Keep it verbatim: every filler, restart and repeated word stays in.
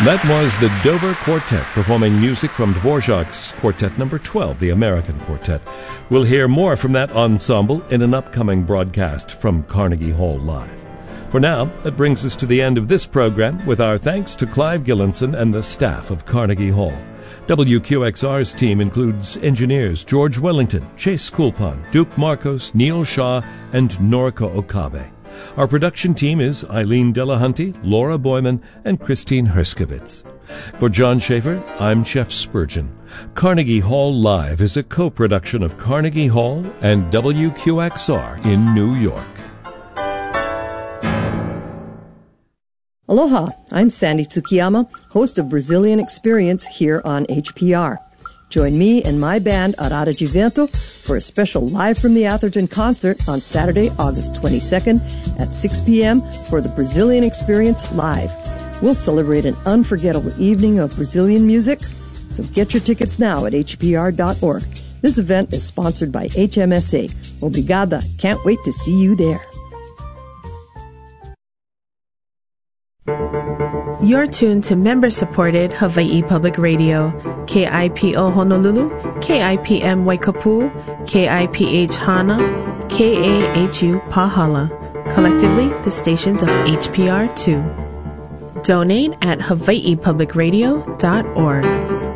That was the Dover Quartet performing music from Dvorak's Quartet number twelve, the American Quartet. We'll hear more from that ensemble in an upcoming broadcast from Carnegie Hall Live. For now, that brings us to the end of this program with our thanks to Clive Gillinson and the staff of Carnegie Hall. W Q X R's team includes engineers George Wellington, Chase Coulpon, Duke Marcos, Neil Shaw, and Noriko Okabe. Our production team is Eileen Delahunty, Laura Boyman, and Christine Herskovitz. For John Schaefer, I'm Jeff Spurgeon. Carnegie Hall Live is a co-production of Carnegie Hall and W Q X R in New York. Aloha, I'm Sandy Tsukiyama, host of Brazilian Experience here on H P R. Join me and my band Arara de Vento for a special Live from the Atherton concert on Saturday, August twenty-second at six p.m. for the Brazilian Experience Live. We'll celebrate an unforgettable evening of Brazilian music, so get your tickets now at h p r dot org. This event is sponsored by H M S A. Obrigada. Can't wait to see you there. You're tuned to member-supported Hawaii Public Radio, K I P O Honolulu, K I P M Waikapu, K I P H Hana, K A H U Pahala, collectively the stations of H P R two. Donate at hawaii public radio dot org.